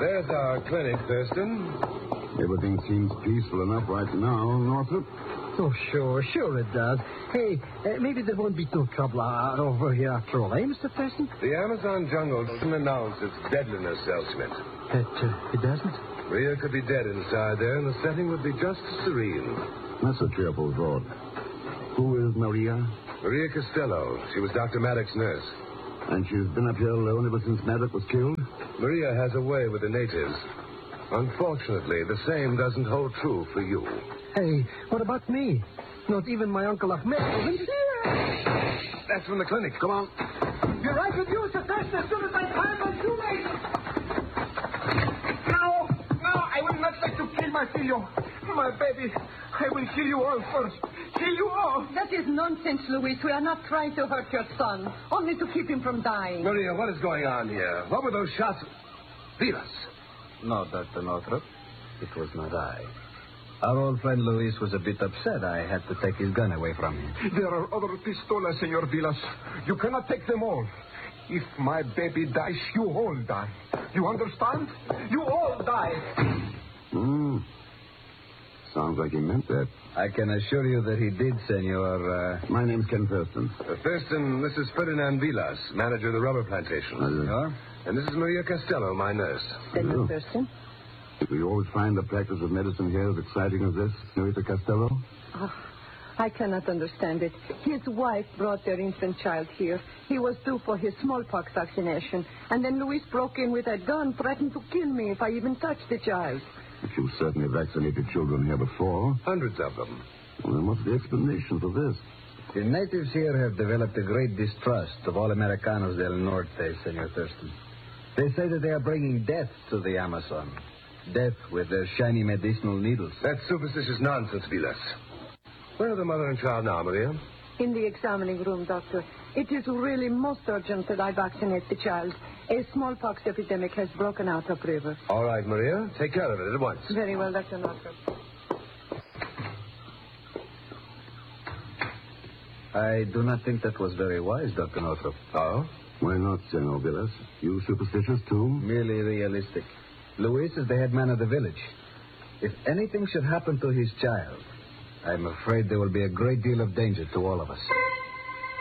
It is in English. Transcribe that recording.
There's our clinic, Thurston. Everything seems peaceful enough right now, Northrop. Oh, sure it does. Hey, maybe there won't be no trouble over here after all, eh, Mr. Thurston? The Amazon jungle doesn't announce its deadliness, Elschmidt. It doesn't? Maria could be dead inside there, and the setting would be just serene. That's a cheerful thought. Who is Maria? Maria Costello. She was Dr. Maddox's nurse. And she's been up here alone ever since Maddox was killed? Maria has a way with the natives. Unfortunately, the same doesn't hold true for you. Hey, what about me? Not even my Uncle Ahmed isn't here. That's from the clinic. Come on. You're right with you, Mr. Thurston, as soon as I find my shoelace. No, I will not let you kill my filho. My baby, I will kill you all first. Kill you all. That is nonsense, Luis. We are not trying to hurt your son. Only to keep him from dying. Maria, what is going on here? What were those shots? Vilas. No, Dr. Northrop. It was not I. Our old friend Luis was a bit upset. I had to take his gun away from him. There are other pistolas, Senor Vilas. You cannot take them all. If my baby dies, you all die. You understand? You all die. Sounds like he meant that. I can assure you that he did, Senor. My name's Ken Thurston. Thurston, this is Ferdinand Vilas, manager of the rubber plantation. And this is Maria Costello, my nurse. Senor Thurston? Do you always find the practice of medicine here as exciting as this, Senorita Costello? Oh, I cannot understand it. His wife brought their infant child here. He was due for his smallpox vaccination. And then Luis broke in with a gun, threatened to kill me if I even touched the child. But you certainly vaccinated children here before. Hundreds of them. Well, there must be explanation for this. The natives here have developed a great distrust of all Americanos del Norte, Senor Thurston. They say that they are bringing death to the Amazon. Death with their shiny medicinal needles. That's superstitious nonsense, Vilas. Where are the mother and child now, Maria? In the examining room, Doctor. It is really most urgent that I vaccinate the child. A smallpox epidemic has broken out upriver. All right, Maria. Take care of it at once. Very well, Dr. Northrop. I do not think that was very wise, Dr. Northrop. Oh? Why not, Senor Vilas? You superstitious, too? Merely realistic. Luis is the head man of the village. If anything should happen to his child, I'm afraid there will be a great deal of danger to all of us.